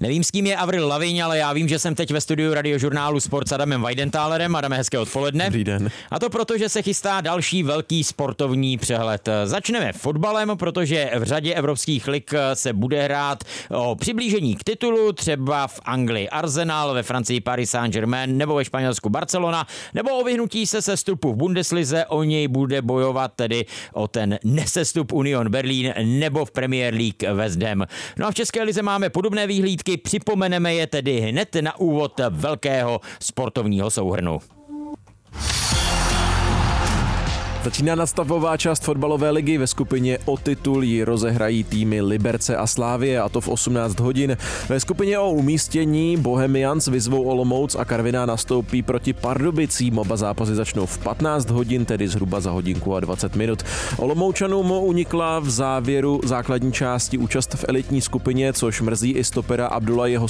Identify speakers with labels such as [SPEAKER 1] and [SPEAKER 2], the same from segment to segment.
[SPEAKER 1] Nevím, s kým je Avril Lavigne, ale já vím, že jsem teď ve studiu Radiožurnálu Sport s Adamem Weidentálerem. Adame, hezké odpoledne.
[SPEAKER 2] Dobrý den.
[SPEAKER 1] A to proto, že se chystá další velký sportovní přehled. Začneme fotbalem, protože v řadě evropských lig se bude hrát o přiblížení k titulu, třeba v Anglii Arsenal, ve Francii Paris Saint-Germain nebo ve Španělsku Barcelona, nebo o vyhnutí se sestupu v Bundeslize, o něj bude bojovat tedy o ten nesestup Union Berlin nebo v Premier League West Ham. No a v České lize máme podobné výhlídky, připomeneme je tedy hned na úvod velkého sportovního souhrnu.
[SPEAKER 2] Začíná nadstavbová část fotbalové ligy. Ve skupině o titul ji rozehrají týmy Liberce a Slavie, a to v 18 hodin. Ve skupině o umístění Bohemians vyzvou Olomouc a Karviná nastoupí proti Pardubicím. Oba zápasy začnou v 15 hodin, tedy zhruba za hodinku a 20 minut. Olomoučanům unikla v závěru základní části účast v elitní skupině, což mrzí i stopera Abdullahiho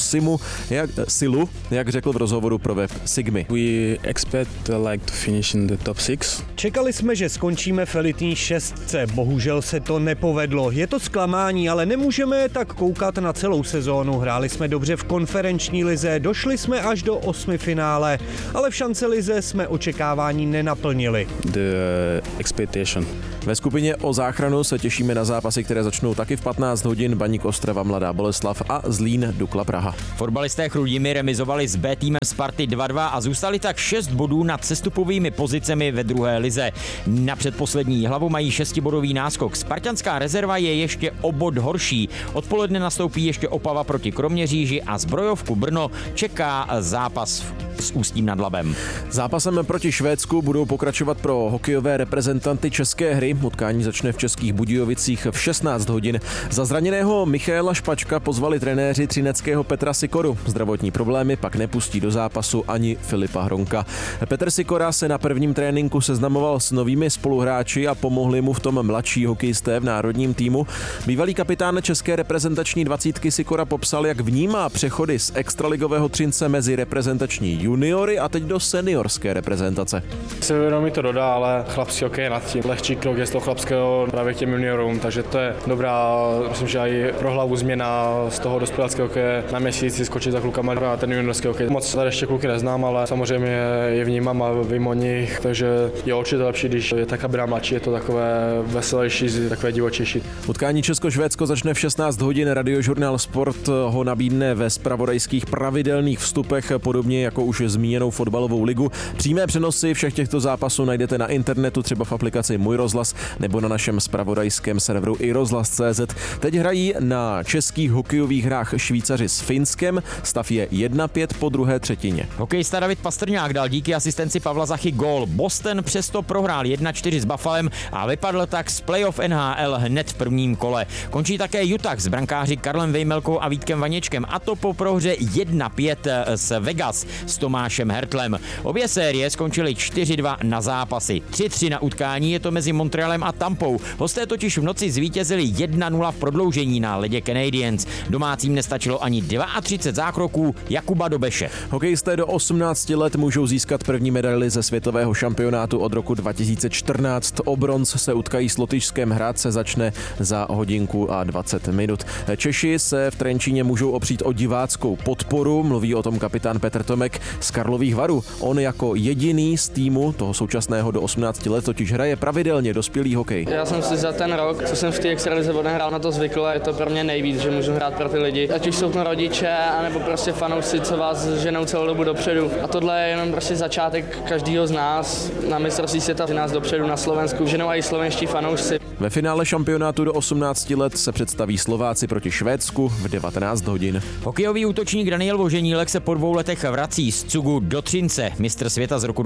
[SPEAKER 2] Silu, jak řekl v rozhovoru pro web Sigmy.
[SPEAKER 3] We expect to finish in the top 6.
[SPEAKER 4] Čekali jsme, že skončíme v elitní šestce. Bohužel se to nepovedlo. Je to zklamání, ale nemůžeme tak koukat na celou sezónu. Hráli jsme dobře v konferenční lize, došli jsme až do 8 finále, ale v šance lize jsme očekávání nenaplnili.
[SPEAKER 3] The expectation.
[SPEAKER 2] Ve skupině o záchranu se těšíme na zápasy, které začnou taky v 15 hodin. Baník Ostrava, Mladá Boleslav a Zlín, Dukla Praha.
[SPEAKER 1] Fotbalisté Chrudimi remizovali s B týmem Sparty 2-2 a zůstali tak 6 bodů nad sestupovými pozicemi ve druhé lize. Na předposlední hlavu mají 6bodový náskok. Spartanská rezerva je ještě o bod horší. Odpoledne nastoupí ještě Opava proti Kroměříži a Zbrojovku Brno čeká zápas s Ústím nad Labem.
[SPEAKER 2] Zápasem proti Švédsku budou pokračovat pro hokejové reprezentanty české hry. Utkání začne v Českých Budějovicích v 16 hodin. Za zraněného Michaela Špačka pozvali trenéři třineckého Petra Sikoru. Zdravotní problémy pak nepustí do zápasu ani Filipa Hronka. Petr Sikora se na prvním tréninku seznamoval s novými spoluhráči a pomohli mu v tom mladší hokejisté v národním týmu. Bývalý kapitán české reprezentační 20 Sikora popsal, jak vnímá přechody z extraligového Třince mezi reprezentační juniory a teď do seniorské reprezentace.
[SPEAKER 5] Sebevědomí to dodá, ale chlapský hokej je nad tím. Lehčí krok je z toho chlapského právě k těm juniorům, takže to je dobrá, myslím, že i pro hlavu změna z toho dospěláckého hokeje na měsíc skočit za klukama a ten juniorský hokej. Moc tady ještě kluky neznám, ale samozřejmě je vnímám a vím o nich, takže je určitě lepší, když je ta kabina mladší, je to takové veselější, takové divočejší.
[SPEAKER 2] Utkání Česko-Švédsko začne v 16 hodin. Radiožurnál Sport ho nabídne ve zpravodajských pravidelných vstupech, podobně jako už zmíněnou fotbalovou ligu. Přímé přenosy všech těchto zápasů najdete na internetu, třeba v aplikaci Můj rozhlas nebo na našem zpravodajském serveru iRozhlas.cz. Teď hrají na českých hokejových hrách Švýcaři s Finskem. Stav je 1-5 po druhé třetině.
[SPEAKER 1] Hokejista David Pastrňák dal díky asistenci Pavla Zachy gól. Boston přesto prohrál 1-4 s Buffalem a vypadl tak z playoff NHL hned v prvním kole. Končí také Utah s brankáři Karlem Vejmelkou a Vítkem Vaněčkem, a to po prohře 1-5 s Vegas s Tomášem Hertlem. Obě série skončily 4-2 na zápasy. 3-3 na utkání, je to mezi Montrealem a Tampou. Hosté totiž v noci zvítězili 1-0 v prodloužení na ledě Canadiens. Domácím nestačilo ani 32 zákroků Jakuba Dobeše.
[SPEAKER 2] Hokejisté do 18 let můžou získat první medaili ze světového šampionátu od roku 2014. O bronz se utkají s Lotyšském. Hrát se začne za hodinku a 20 minut. Češi se v Trenčíně můžou opřít o diváckou podporu, mluví o tom kapitán Petr Tomek z Karlových Varů. On jako jediný z týmu toho současného do 18 let totiž hraje pravidelně dospělý hokej.
[SPEAKER 6] Já jsem si za ten rok, co jsem v té extralize odehrál, na to zvykl, je to pro mě nejvíc, že můžu hrát pro ty lidi. Ať už jsou to rodiče, anebo prostě fanoušci, co vás ženou celou dobu dopředu. A tohle je jenom prostě začátek každého z nás na mistrovství světa, nás dopředu na Slovensku, ženou i slovenští fanoušci.
[SPEAKER 2] Ve finále šampionátu do 18 let se představí Slováci proti Švédsku v 19 hodin.
[SPEAKER 1] Hokejový útočník Daniel Voženílek se po 2 letech vrací z Cugu do Třince. Mistr světa z roku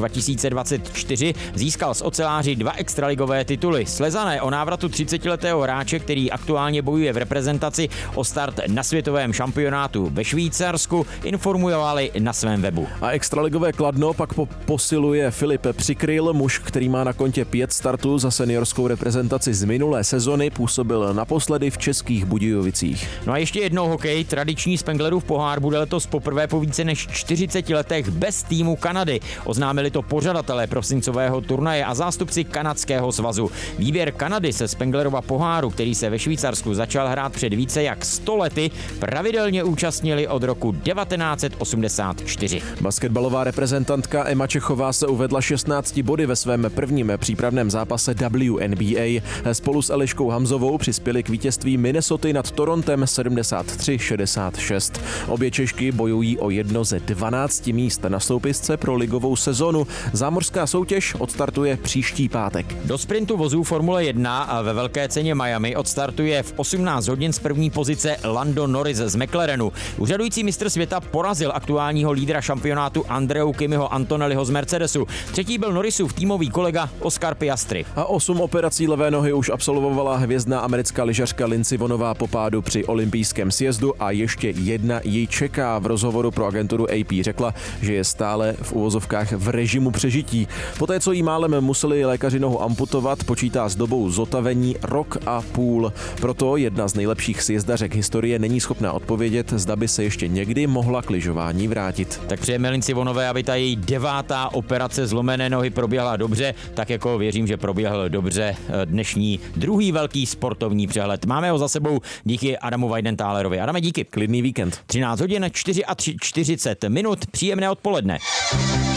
[SPEAKER 1] 2024 získal z oceláři 2 extraligové tituly. Slezané o návratu 30letého hráče, který aktuálně bojuje v reprezentaci o start na světovém šampionátu ve Švýcarsku, informovali na svém webu.
[SPEAKER 2] A extraligové Kladno pak posiluje Filip Přikryl, muž, který má na kontě 5 startů za seniorskou reprezentaci z minulé sezony působil naposledy v Českých Budějovicích.
[SPEAKER 1] No a ještě jednou hokej. Tradiční Spenglerův pohár bude letos poprvé po více než 40 letech bez týmu Kanady. Oznámili to pořadatelé prosincového turnaje a zástupci kanadského svazu. Výběr Kanady se Spenglerova poháru, který se ve Švýcarsku začal hrát před více jak 100 lety, pravidelně účastnili od roku 1984.
[SPEAKER 2] Basketbalová reprezentantka Emma Čechová se uvedla 16 body ve svém prvním přípravném zápase WNBA. Spolu s Eliškou Hamzovou přispěli k vítězství Minnesoty nad Torontem 73-66. Obě Češky bojují o jedno ze 12 míst na soupisce pro ligovou sezonu. Zámořská soutěž odstartuje příští pátek.
[SPEAKER 1] Do sprintu vozů Formule 1 a ve velké ceně Miami odstartuje v 18 hodin z první pozice Lando Norris z McLarenu. Úřadující mistr světa porazil aktuálního lídra šampionátu Andreu Kimiho Antonelliho z Mercedesu. Třetí byl Norrisův týmový kolega Oscar Piastri.
[SPEAKER 2] A 8 operací levé nohy už absolvovala hvězdná americká lyžařka Lindsey Vonová po pádu při olympijském sjezdu a ještě jedna ji čeká. V rozhovoru pro agenturu AP řekla, že je stále v uvozovkách v režimu přežití. Poté, co jí málem museli lékaři nohu amputovat, počítá s dobou zotavení 1,5 roku. Proto jedna z nejlepších sjezdařek historie není schopná odpovědět, zda by se ještě někdy mohla k lyžování vrátit.
[SPEAKER 1] Tak přejeme Lindsey Vonové, aby ta její 9. operace zlomené nohy proběhla dobře, tak jako věřím, že proběhl dobře dnešní druhý velký sportovní přehled. Máme ho za sebou díky Adamu Weidentálerovi. Adame, díky.
[SPEAKER 2] Klidný víkend.
[SPEAKER 1] 13 hodin 40 minut, příjemné odpoledne.